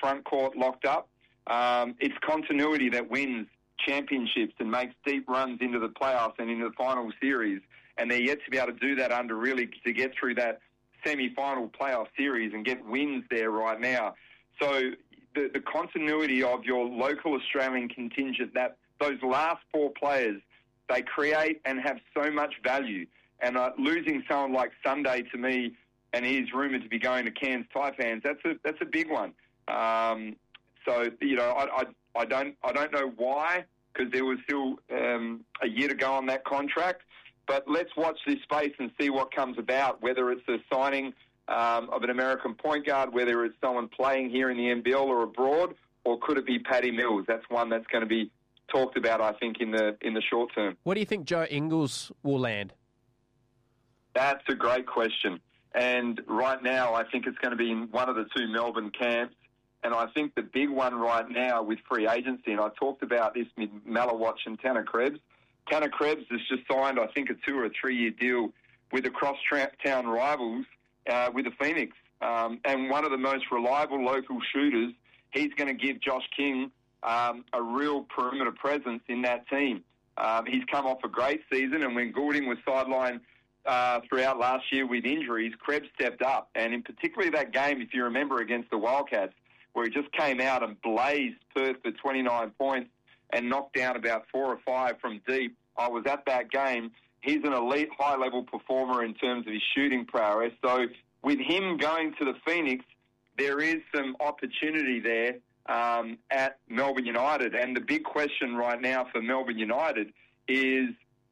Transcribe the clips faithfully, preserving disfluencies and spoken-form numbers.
front court locked up. Um, it's continuity that wins championships and makes deep runs into the playoffs and into the final series, and they're yet to be able to do that under really to get through that semi-final playoff series and get wins there right now. So the, the continuity of your local Australian contingent, that those last four players, they create and have so much value. And uh, losing someone like Sunday to me, and he's rumoured to be going to Cairns Taipans, that's a that's a big one. Um, so you know, I, I I don't I don't know why, because there was still um, a year to go on that contract. But let's watch this space and see what comes about, whether it's a signing um, of an American point guard, whether it's someone playing here in the N B L or abroad, or could it be Paddy Mills? That's one that's going to be talked about, I think, in the in the short term. Where do you think Joe Ingles will land? That's a great question. And right now, I think it's going to be in one of the two Melbourne camps. And I think the big one right now with free agency, and I talked about this with Malawatch and Tanner Krebs. Tanner Krebs has just signed, I think, a two or a three-year deal with the cross-town rivals uh, with the Phoenix. Um, and one of the most reliable local shooters, he's going to give Josh King um, a real perimeter presence in that team. Um, he's come off a great season, and when Goulding was sidelined uh, throughout last year with injuries, Krebs stepped up. And in particularly that game, if you remember, against the Wildcats, where he just came out and blazed Perth for twenty-nine points and knocked down about four or five from deep. I was at that game. He's an elite high-level performer in terms of his shooting prowess. So with him going to the Phoenix, there is some opportunity there um, at Melbourne United. And the big question right now for Melbourne United is,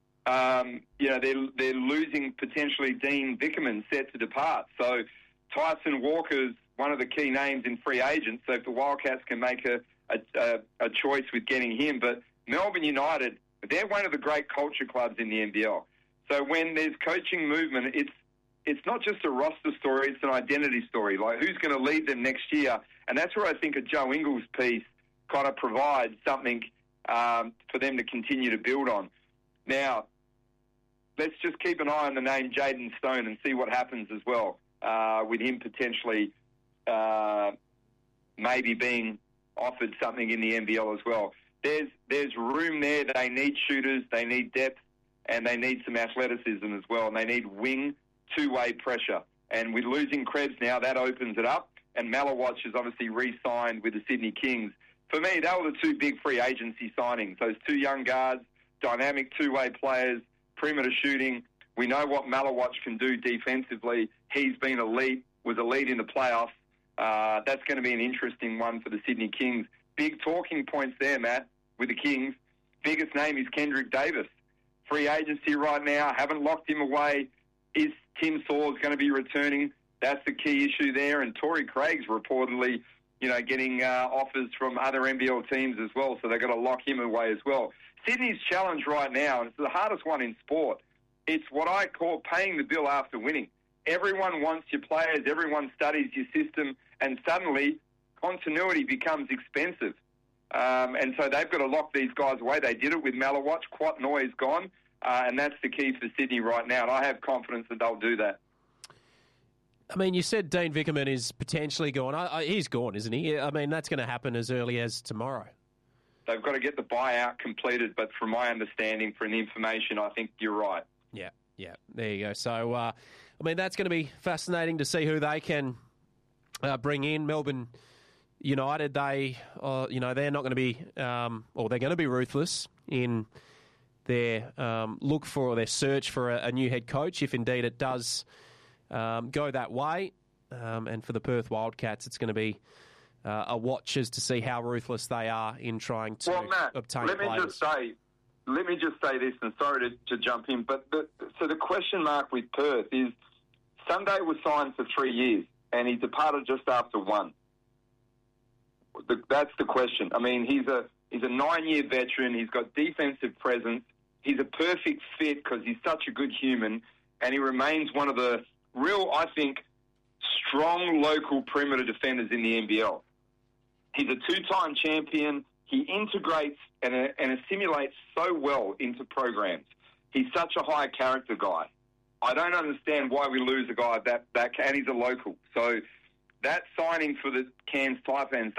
um, you know, they're, they're losing potentially Dean Vickerman set to depart. So Tyson Walker's one of the key names in free agents. So if the Wildcats can make a, a, a choice with getting him. But Melbourne United, they're one of the great culture clubs in the N B L. So when there's coaching movement, it's it's not just a roster story, it's an identity story. Like, who's going to lead them next year? And that's where I think a Joe Ingles piece kind of provides something um, for them to continue to build on. Now, let's just keep an eye on the name Jaden Stone and see what happens as well uh, with him potentially uh, maybe being offered something in the N B L as well. There's there's room there. They need shooters, they need depth, and they need some athleticism as well. And they need wing, two-way pressure. And with losing Krebs now, that opens it up. And Malawatch is obviously re-signed with the Sydney Kings. For me, they were the two big free agency signings. Those two young guards, dynamic two-way players, perimeter shooting. We know what Malawatch can do defensively. He's been elite, was elite in the playoffs. Uh, that's going to be an interesting one for the Sydney Kings. Big talking points there, Matt, with the Kings. Biggest name is Kendrick Davis. Free agency right now, haven't locked him away. Is Tim Saws going to be returning? That's the key issue there. And Torrey Craig's reportedly, you know, getting uh, offers from other N B L teams as well, so they've got to lock him away as well. Sydney's challenge right now, and it's the hardest one in sport, it's what I call paying the bill after winning. Everyone wants your players, everyone studies your system, and suddenly continuity becomes expensive. Um, and so they've got to lock these guys away. They did it with Malawatch. Quatnoy is gone, uh, and that's the key for Sydney right now. And I have confidence that they'll do that. I mean, you said Dean Vickerman is potentially gone. I, I, he's gone, isn't he? I mean, that's going to happen as early as tomorrow. They've got to get the buyout completed, but from my understanding, from the information, I think you're right. Yeah, yeah, there you go. So, uh, I mean, that's going to be fascinating to see who they can uh, bring in. Melbourne United, they, uh, you know, they're not going to be, um, or they're going to be ruthless in their um, look for or their search for a, a new head coach, if indeed it does um, go that way. Um, and for the Perth Wildcats, it's going to be uh, a watch as to see how ruthless they are in trying to well, Matt, obtain let players. me just say, let me just say this, and sorry to, to jump in, but the, so the question mark with Perth is Sunday was signed for three years, and he departed just after one. The, that's the question. I mean, he's a he's a nine-year veteran. He's got defensive presence. He's a perfect fit because he's such a good human, and he remains one of the real, I think, strong local perimeter defenders in the N B L. He's a two-time champion. He integrates and, uh, and assimilates so well into programs. He's such a high character guy. I don't understand why we lose a guy that that and he's a local. So that signing for the Cairns Taipans